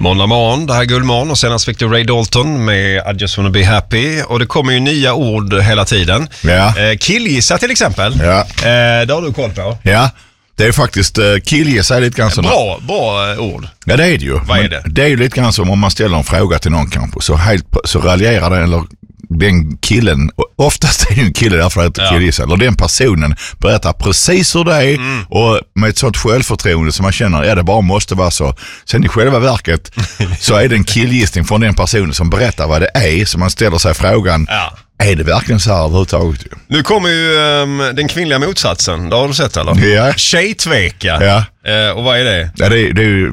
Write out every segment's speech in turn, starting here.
Måndag morgon, det här är Guldmorgon och senast fick du Ray Dalton med I just wanna be happy. Och det kommer ju nya ord hela tiden. Ja. Killgissa till exempel. Ja. Det har du koll på. Ja, det är faktiskt killgissa är lite grann som... Bra ord. Ja, det är det ju. Vad är det? Det är ju lite grann som om man ställer en fråga till någon kanske. Så raljerar den eller den killen, oftast är det ju en kille därför att det killgissa, eller den personen berättar precis hur det är och med ett sånt självförtroende som man känner, det bara måste vara så. Sen i själva verket så är det en killgissning från den personen som berättar vad det är, så man ställer sig frågan, är det verkligen så här överhuvudtaget? Nu kommer ju den kvinnliga motsatsen, det har du sett eller? Ja. Tjejtveka. Ja. Och vad är det? Ja, det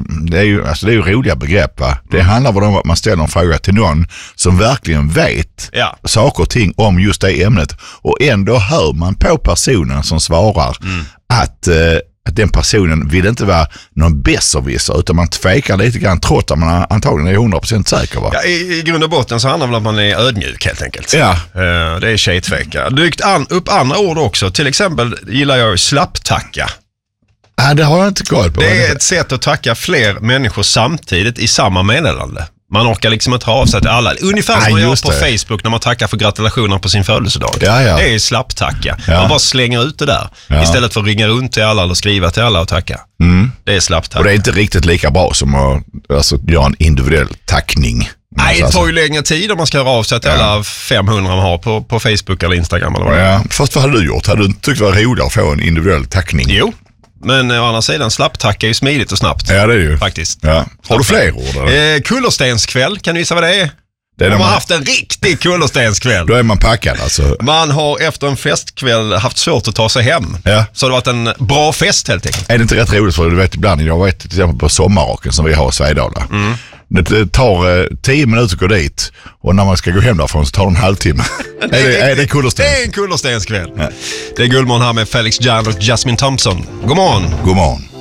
är ju roliga begrepp, va? Det handlar om att man ställer en fråga till någon som verkligen vet saker och ting om just det ämnet, och ändå hör man på personen som svarar att den personen vill inte vara någon besserwisser, utan man tvekar lite grann trots att man antagligen är 100% säker, va? Ja, i grund och botten så handlar det om att man är ödmjuk helt enkelt. Ja. Det är tjejtveka. Dykt upp andra ord också. Till exempel gillar jag slapptacka. Ja, det har jag inte koll på. Det är ett sätt att tacka fler människor samtidigt i samma meddelande. Man orkar liksom inte ha av sig till alla. Ungefär som man gör på Facebook när man tackar för gratulationer på sin födelsedag. Ja. Det är slapptacka. Man bara slänger ut det där. Istället för att ringa runt till alla eller skriva till alla och tacka. Det är slapptacka. Och det är inte riktigt lika bra som att göra en individuell tackning. Nej, det tar ju längre tid om man ska höra av sig till alla 500 man har på Facebook eller Instagram eller vad det är. Fast vad hade du gjort? Hade du inte tyckt det var roligare att få en individuell tackning? Jo. Men å andra sidan, slapptacka är ju smidigt och snabbt. Ja, det är ju. Faktiskt. Ja. Har du fler ord? Kullerstenskväll, kan du gissa vad det är? Det är man har haft en riktig kullerstenskväll. Då är man packad alltså. Man har efter en festkväll haft svårt att ta sig hem. Ja. Så det har varit en bra fest helt enkelt. Är det inte rätt roligt, för du vet ibland, jag vet till exempel på Sommarrocken som vi har i Svedala. Det tar 10 minuter att gå dit, och när man ska gå hem därifrån så tar det en halvtimme. är det kullersten? Det är en kullerstenskväll. Ja. Det är Guldmorgon här med Felix Jan och Jasmine Thompson. God morgon. God morgon.